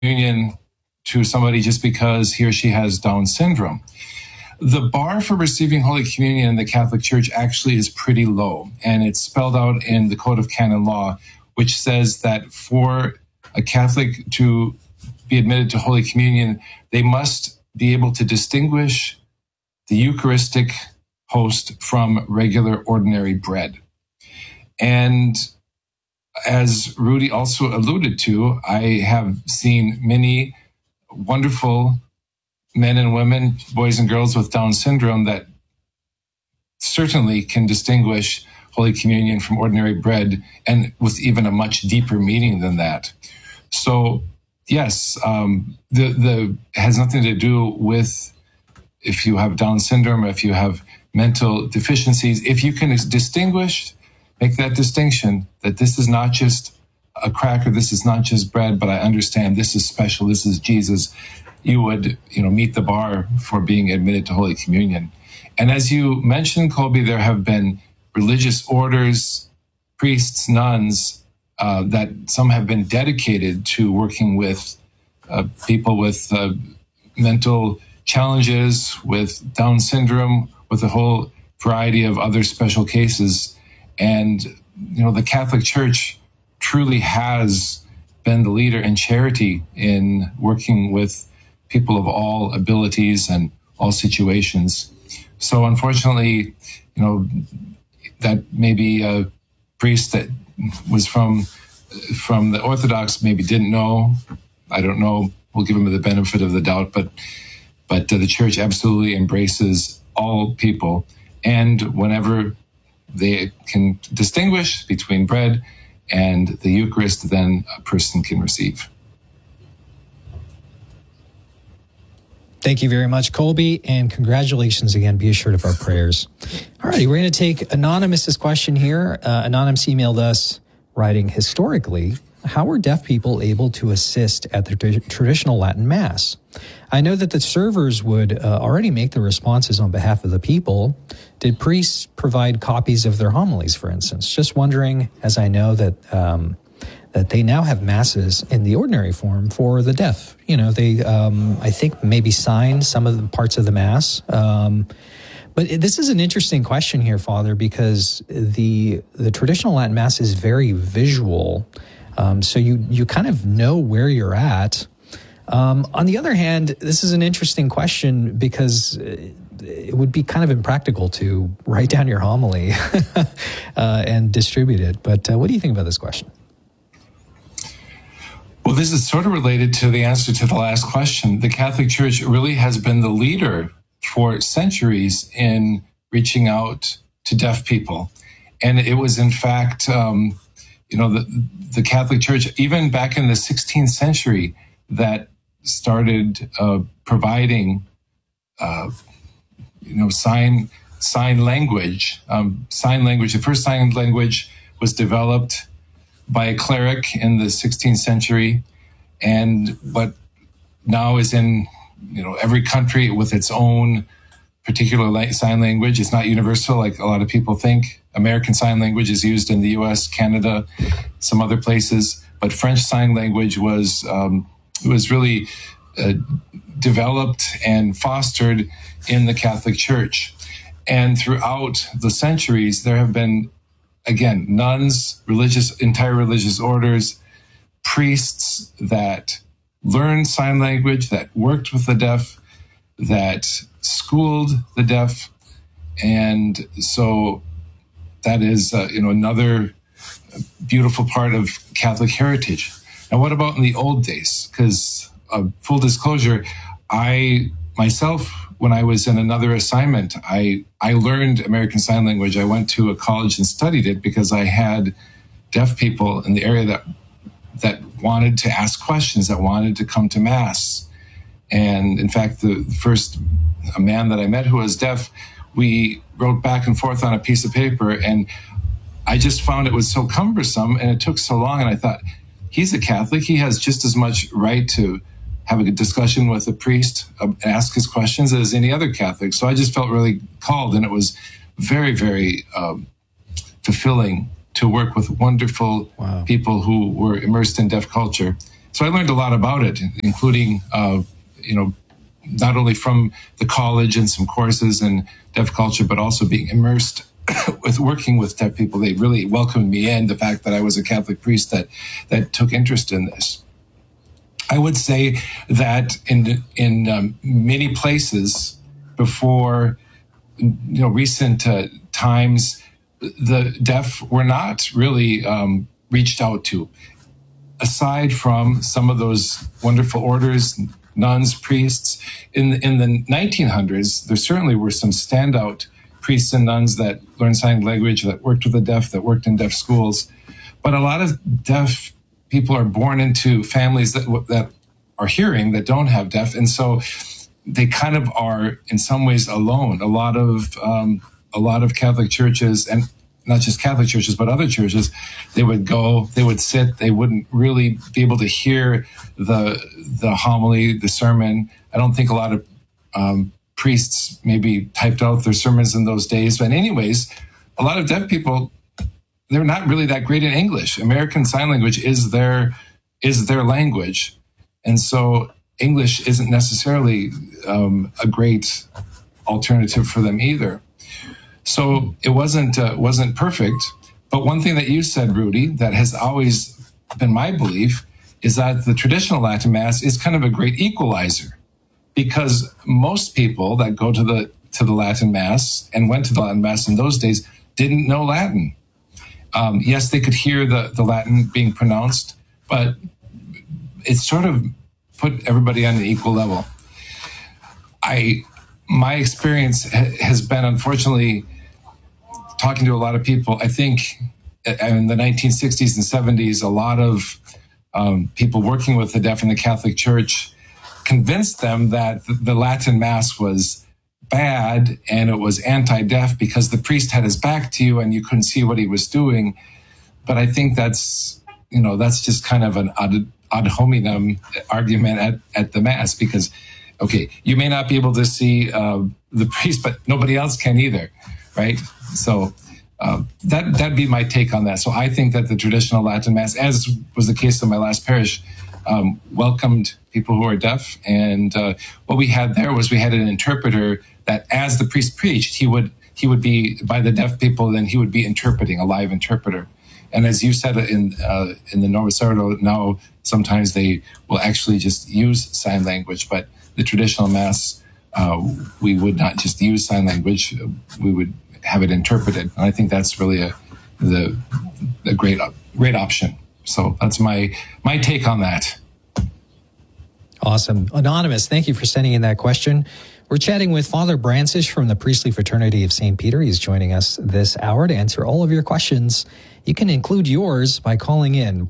Communion to somebody just because he or she has Down syndrome. The bar for receiving Holy Communion in the Catholic Church actually is pretty low, and it's spelled out in the Code of Canon Law, which says that for a Catholic to be admitted to Holy Communion, they must be able to distinguish the Eucharistic host from regular ordinary bread. And as Rudy also alluded to, I have seen many wonderful men and women, boys and girls with Down syndrome that certainly can distinguish Holy Communion from ordinary bread, and with even a much deeper meaning than that. So, yes, the has nothing to do with if you have Down syndrome or if you have mental deficiencies. If you can distinguish, make that distinction that this is not just a cracker, this is not just bread, but I understand this is special, this is Jesus, you would, meet the bar for being admitted to Holy Communion. And as you mentioned, Colby, there have been religious orders, priests, nuns, that some have been dedicated to working with people with mental challenges, with Down syndrome, with a whole variety of other special cases. And, the Catholic Church truly has been the leader in charity in working with people of all abilities and all situations. So unfortunately, that maybe a priest that was from the Orthodox maybe didn't know. I don't know. We'll give him the benefit of the doubt, but the Church absolutely embraces all people. And whenever they can distinguish between bread and the Eucharist, then a person can receive. Thank you very much, Colby, and congratulations again. Be assured of our prayers. All right, we're going to take Anonymous's question here. Anonymous emailed us writing, historically, how were deaf people able to assist at the traditional Latin Mass? I know that the servers would already make the responses on behalf of the people. Did priests provide copies of their homilies, for instance? Just wondering, as I know that that they now have masses in the ordinary form for the deaf. They, I think, maybe sign some of the parts of the Mass. But this is an interesting question here, Father, because the traditional Latin Mass is very visual. So you kind of know where you're at. On the other hand, this is an interesting question because it would be kind of impractical to write down your homily and distribute it. But what do you think about this question? Well, this is sort of related to the answer to the last question. The Catholic Church really has been the leader for centuries in reaching out to deaf people. And it was, in fact, the Catholic Church, even back in the 16th century, that started providing, sign language. Sign language. The first sign language was developed by a cleric in the 16th century, and what now is in every country with its own particular sign language. It's not universal like a lot of people think. American Sign Language is used in the U.S., Canada, some other places, but French Sign Language was really developed and fostered in the Catholic Church. And throughout the centuries, there have been, again, nuns, entire religious orders, priests that learned sign language, that worked with the deaf, that schooled the deaf. And so that is, another beautiful part of Catholic heritage. Now, what about in the old days? Because full disclosure, I myself, when I was in another assignment, I learned American Sign Language. I went to a college and studied it because I had deaf people in the area that wanted to ask questions, that wanted to come to Mass. And in fact, a man that I met who was deaf, we wrote back and forth on a piece of paper, and I just found it was so cumbersome and it took so long. And I thought, he's a Catholic. He has just as much right to have a discussion with a priest, ask his questions as any other Catholic. So I just felt really called, and it was very, very fulfilling to work with wonderful people who were immersed in deaf culture. So I learned a lot about it, including, not only from the college and some courses in deaf culture, but also being immersed with working with deaf people. They really welcomed me in, the fact that I was a Catholic priest that took interest in this. I would say that in many places before, recent times, the deaf were not really reached out to. Aside from some of those wonderful orders, nuns, priests, in the 1900s, there certainly were some standout priests and nuns that learned sign language, that worked with the deaf, that worked in deaf schools. But a lot of deaf people are born into families that are hearing, that don't have deaf, and so they kind of are in some ways alone. A lot of Catholic churches, and not just Catholic churches, but other churches, they would go, they would sit, they wouldn't really be able to hear the homily, the sermon. I don't think a lot of priests maybe typed out their sermons in those days. But anyways, a lot of deaf people, they're not really that great in English. American Sign Language is their language. And so English isn't necessarily a great alternative for them either. So it wasn't perfect. But one thing that you said, Rudy, that has always been my belief is that the traditional Latin Mass is kind of a great equalizer, because most people that go to the Latin Mass and went to the Latin Mass in those days didn't know Latin. Yes, they could hear the Latin being pronounced, but it sort of put everybody on an equal level. My experience has been, unfortunately, talking to a lot of people. I think in the 1960s and 70s, a lot of people working with the deaf in the Catholic Church convinced them that the Latin Mass was bad and it was anti-deaf because the priest had his back to you and you couldn't see what he was doing. But I think that's just kind of an ad hominem argument at the Mass, because, okay, you may not be able to see the priest, but nobody else can either, right? So that'd be my take on that. So I think that the traditional Latin Mass, as was the case in my last parish, welcomed people who are deaf. And what we had there was we had an interpreter that, as the priest preached, he would be by the deaf people, then he would be interpreting, a live interpreter. And as you said in the Novus Ordo, now sometimes they will actually just use sign language, but the traditional Mass, we would not just use sign language, we would have it interpreted. And I think that's really a great option. So that's my take on that. Awesome. Anonymous, thank you for sending in that question. We're chatting with Father Brancish from the Priestly Fraternity of St. Peter. He's joining us this hour to answer all of your questions. You can include yours by calling in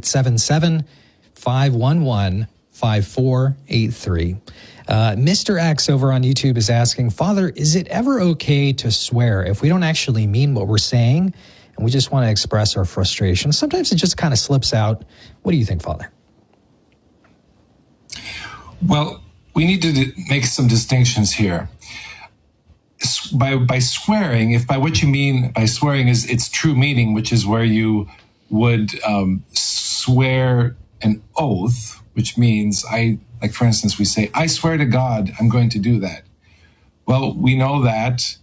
1-877-511-5483. Mr. X over on YouTube is asking, Father, is it ever okay to swear if we don't actually mean what we're saying and we just want to express our frustration? Sometimes it just kind of slips out. What do you think, Father? Well, we need to make some distinctions here. By swearing, if by what you mean by swearing is its true meaning, which is where you would swear an oath, which means like for instance, we say, I swear to God, I'm going to do that. Well, we know that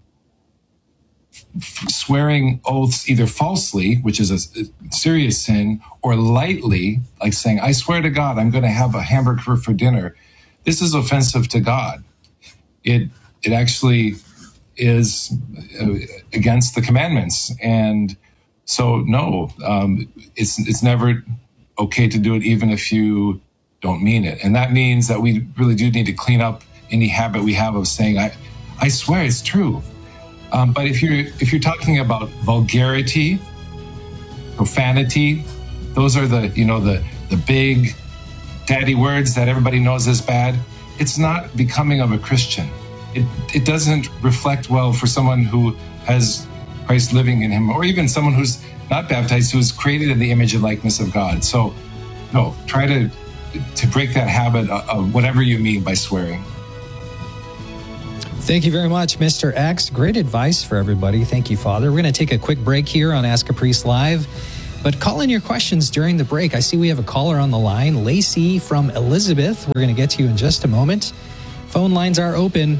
swearing oaths either falsely, which is a serious sin, or lightly, like saying, I swear to God, I'm going to have a hamburger for dinner. This is offensive to God. It actually is against the commandments. And so, no, it's never okay to do it, even if you don't mean it. And that means that we really do need to clean up any habit we have of saying, I swear it's true. But if you're talking about vulgarity, profanity, those are the big daddy words that everybody knows is bad. It's not becoming of a Christian. It doesn't reflect well for someone who has Christ living in him, or even someone who's not baptized, who's created in the image and likeness of God. So, no, try to break that habit of whatever you mean by swearing. Thank you very much, Mr. X. Great advice for everybody. Thank you, Father. We're going to take a quick break here on Ask a Priest Live. But call in your questions during the break. I see we have a caller on the line, Lacey from Elizabeth. We're going to get to you in just a moment. Phone lines are open,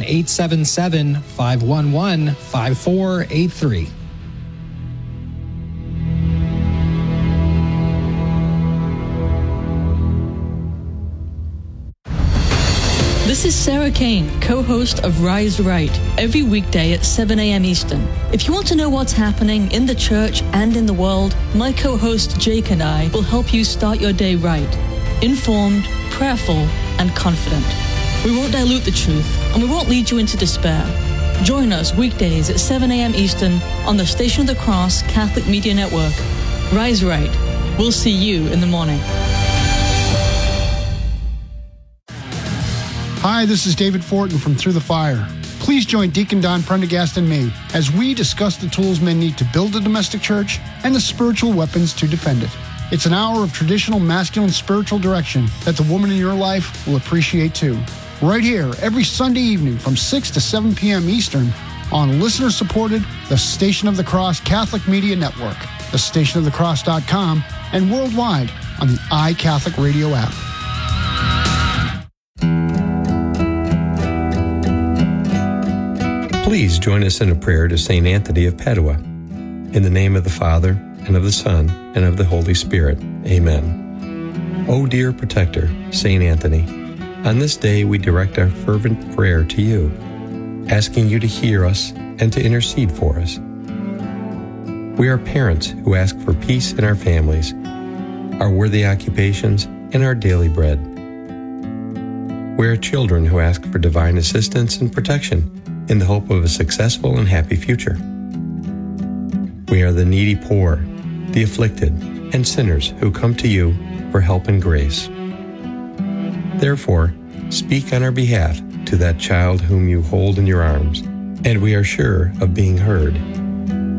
1-877-511-5483. This is Sarah Kane, co-host of Rise Right, every weekday at 7 a.m. Eastern. If you want to know what's happening in the church and in the world, my co-host Jake and I will help you start your day right, informed, prayerful, and confident. We won't dilute the truth, and we won't lead you into despair. Join us weekdays at 7 a.m. Eastern on the Station of the Cross Catholic Media Network. Rise Right. We'll see you in the morning. Hi, this is David Fortin from Through the Fire. Please join Deacon Don Prendergast and me as we discuss the tools men need to build a domestic church and the spiritual weapons to defend it. It's an hour of traditional masculine spiritual direction that the woman in your life will appreciate too. Right here, every Sunday evening from 6 to 7 p.m. Eastern on listener-supported The Station of the Cross Catholic Media Network, thestationofthecross.com, and worldwide on the iCatholic Radio app. Please join us in a prayer to St. Anthony of Padua. In the name of the Father, and of the Son, and of the Holy Spirit. Amen. O dear protector, St. Anthony, on this day we direct our fervent prayer to you, asking you to hear us and to intercede for us. We are parents who ask for peace in our families, our worthy occupations, and our daily bread. We are children who ask for divine assistance and protection in the hope of a successful and happy future. We are the needy poor, the afflicted, and sinners who come to you for help and grace. Therefore, speak on our behalf to that child whom you hold in your arms, and we are sure of being heard.